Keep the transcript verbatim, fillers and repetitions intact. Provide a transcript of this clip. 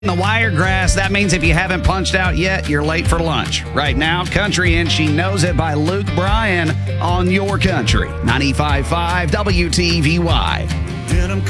The Wiregrass, that means if you haven't punched out yet, you're late for lunch. Right now, Country and She Knows It by Luke Bryan on Your Country. ninety-five point five W T V Y. Denim